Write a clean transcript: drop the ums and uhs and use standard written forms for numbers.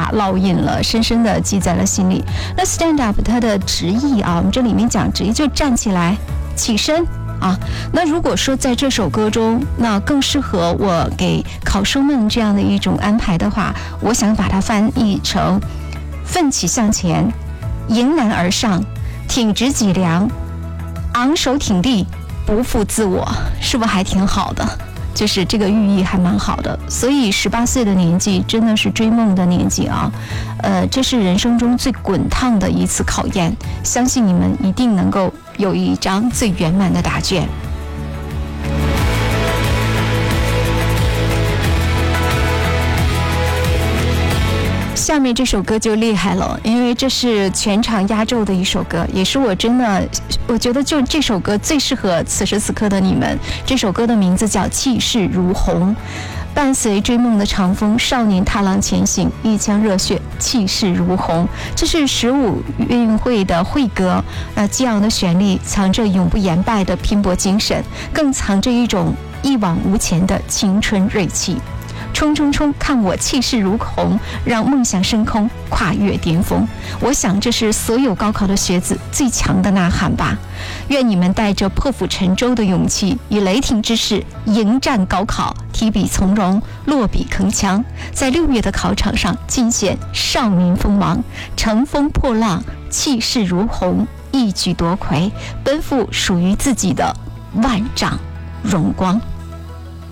下烙印了，深深的记在了心里。那 stand up 它的直译啊，我们这里面讲直译就站起来起身啊。那如果说在这首歌中，那更适合我给考生们这样的一种安排的话，我想把它翻译成奋起向前，迎难而上，挺直脊梁，昂首挺地，不负自我，是不是还挺好的？就是这个寓意还蛮好的。所以18岁的年纪真的是追梦的年纪啊，这是人生中最滚烫的一次考验，相信你们一定能够有一张最圆满的答卷。下面这首歌就厉害了，因为这是全场压轴的一首歌，也是我觉得就这首歌最适合此时此刻的你们。这首歌的名字叫《气势如虹》，伴随追梦的长风，少年踏浪前行，一腔热血，气势如虹。这是15运会的会歌，激昂的旋律藏着永不言败的拼搏精神，更藏着一种一往无前的青春锐气。冲冲冲，看我气势如虹，让梦想升空，跨越巅峰。我想这是所有高考的学子最强的呐喊吧。愿你们带着破釜沉舟的勇气，以雷霆之势迎战高考，提笔从容，落笔铿锵，在6月的考场上尽显少年锋芒，乘风破浪，气势如虹，一举夺魁，奔赴属于自己的万丈荣光。